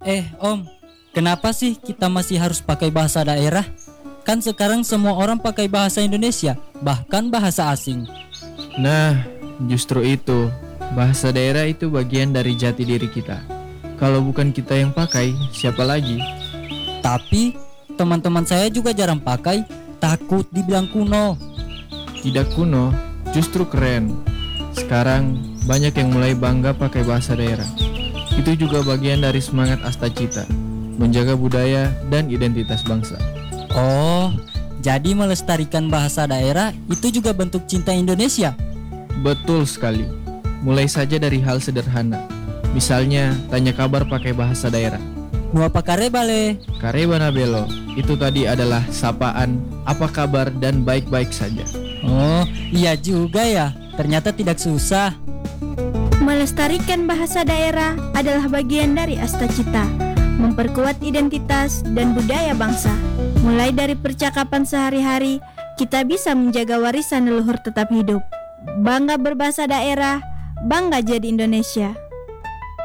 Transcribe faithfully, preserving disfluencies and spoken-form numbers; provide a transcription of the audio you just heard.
Eh Om, kenapa sih kita masih harus pakai bahasa daerah? Kan sekarang semua orang pakai bahasa Indonesia, bahkan bahasa asing. Nah, justru itu, bahasa daerah itu bagian dari jati diri kita. Kalau bukan kita yang pakai, siapa lagi? Tapi teman-teman saya juga jarang pakai, takut dibilang kuno. Tidak kuno, justru keren. Sekarang banyak yang mulai bangga pakai bahasa daerah. Itu juga bagian dari semangat Astacita, menjaga budaya dan identitas bangsa. Oh, jadi melestarikan bahasa daerah itu juga bentuk cinta Indonesia. Betul sekali. Mulai saja dari hal sederhana. Misalnya, tanya kabar pakai bahasa daerah. Nuapa pakare bale. Kareba nabelo, itu tadi adalah sapaan, apa kabar dan baik-baik saja. Oh, iya juga ya. Ternyata tidak susah. Melestarikan bahasa daerah adalah bagian dari Astacita, memperkuat identitas dan budaya bangsa. Mulai dari percakapan sehari-hari, kita bisa menjaga warisan leluhur tetap hidup. Bangga berbahasa daerah, bangga jadi Indonesia.